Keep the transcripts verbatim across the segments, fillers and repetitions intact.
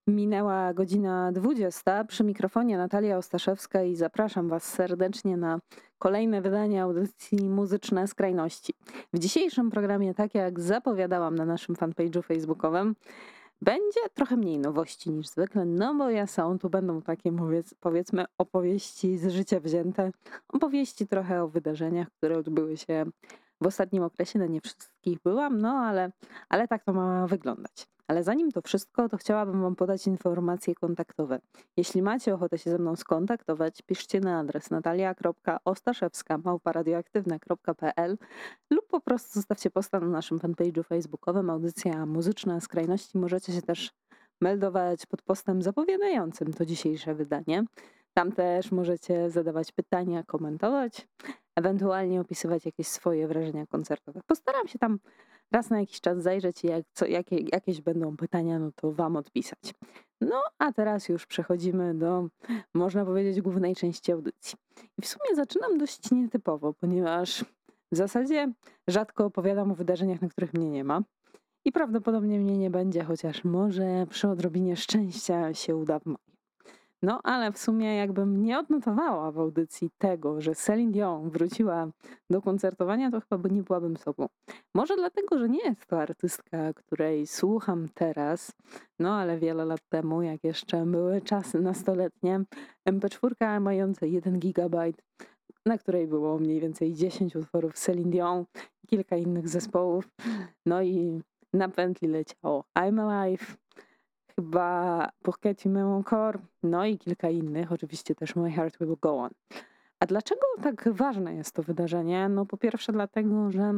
Minęła godzina dwudziesta. Przy mikrofonie Natalia Ostaszewska i zapraszam Was serdecznie na kolejne wydanie audycji Muzyczne Skrajności. W dzisiejszym programie, tak jak zapowiadałam na naszym fanpage'u facebookowym, będzie trochę mniej nowości niż zwykle, no bo ja są, tu będą takie powiedz, powiedzmy opowieści z życia wzięte, opowieści trochę o wydarzeniach, które odbyły się w ostatnim okresie. Na nie wszystkich byłam, no ale, ale tak to ma wyglądać. Ale zanim to wszystko, to chciałabym Wam podać informacje kontaktowe. Jeśli macie ochotę się ze mną skontaktować, piszcie na adres natalia kropka ostaszewska małpa radioaktywne kropka pe el lub po prostu zostawcie posta na naszym fanpage'u facebookowym Audycja Muzyczna Skrajności. Możecie się też meldować pod postem zapowiadającym to dzisiejsze wydanie. Tam też możecie zadawać pytania, komentować, ewentualnie opisywać jakieś swoje wrażenia koncertowe. Postaram się tam raz na jakiś czas zajrzeć i jak, co, jakie, jakieś będą pytania, no to Wam odpisać. No a teraz już przechodzimy do, można powiedzieć, głównej części audycji. I w sumie zaczynam dość nietypowo, ponieważ w zasadzie rzadko opowiadam o wydarzeniach, na których mnie nie ma. I prawdopodobnie mnie nie będzie, chociaż może przy odrobinie szczęścia się uda w mojej. No, ale w sumie jakbym nie odnotowała w audycji tego, że Celine Dion wróciła do koncertowania, to chyba by nie byłabym sobą. Może dlatego, że nie jest to artystka, której słucham teraz, no ale wiele lat temu, jak jeszcze były czasy nastoletnie, em pe cztery mające jeden gigabajt, na której było mniej więcej dziesięć utworów Celine Dion i kilka innych zespołów. No i na pętli leciało I'm Alive, chyba Pour que tu m'aimes encore, no i kilka innych, oczywiście też My Heart Will Go On. A dlaczego tak ważne jest to wydarzenie? No po pierwsze dlatego, że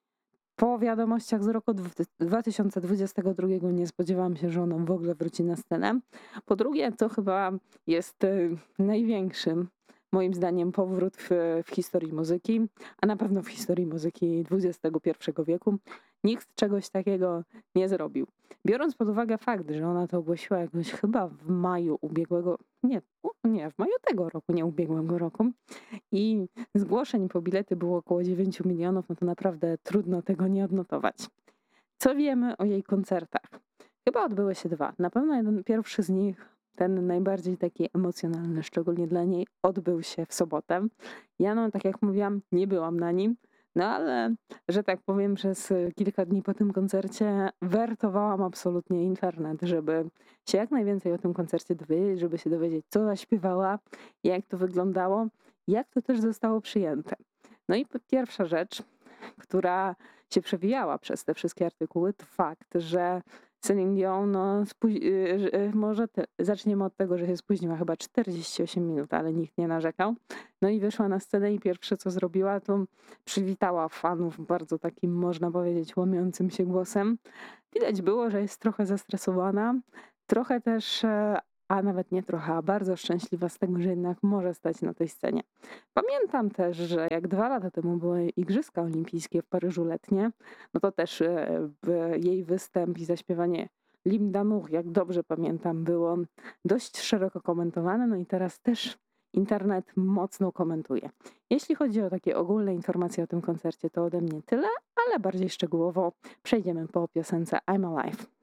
po wiadomościach z roku dwa tysiące dwudziestego drugiego nie spodziewałam się, że ona w ogóle wróci na scenę. Po drugie, to chyba jest y, największym, moim zdaniem, powrót w, w historii muzyki, a na pewno w historii muzyki dwudziestego pierwszego wieku. Nikt czegoś takiego nie zrobił. Biorąc pod uwagę fakt, że ona to ogłosiła jakoś chyba w maju ubiegłego, nie, nie, w maju tego roku, nie ubiegłego roku, i zgłoszeń po bilety było około dziewięć milionów, no to naprawdę trudno tego nie odnotować. Co wiemy o jej koncertach? Chyba odbyły się dwa. Na pewno jeden pierwszy z nich, ten najbardziej taki emocjonalny, szczególnie dla niej, odbył się w sobotę. Ja, no tak jak mówiłam, nie byłam na nim, no ale, że tak powiem, przez kilka dni po tym koncercie wertowałam absolutnie internet, żeby się jak najwięcej o tym koncercie dowiedzieć, żeby się dowiedzieć, co zaśpiewała, jak to wyglądało, jak to też zostało przyjęte. No i pierwsza rzecz, która się przewijała przez te wszystkie artykuły, to fakt, że Celine Dion, no, spóź- y, y, może te, zaczniemy od tego, że się spóźniła chyba czterdzieści osiem minut, ale nikt nie narzekał. No i wyszła na scenę i pierwsze co zrobiła, to przywitała fanów bardzo takim, można powiedzieć, łamiącym się głosem. Widać było, że jest trochę zestresowana, trochę też, e, a nawet nie trochę, a bardzo szczęśliwa z tego, że jednak może stać na tej scenie. Pamiętam też, że jak dwa lata temu były Igrzyska Olimpijskie w Paryżu letnie, no to też e, w- jej występ i zaśpiewanie L'Hymne d'amour, jak dobrze pamiętam, było dość szeroko komentowane, no i teraz też internet mocno komentuje. Jeśli chodzi o takie ogólne informacje o tym koncercie, to ode mnie tyle, ale bardziej szczegółowo przejdziemy po piosence I'm Alive.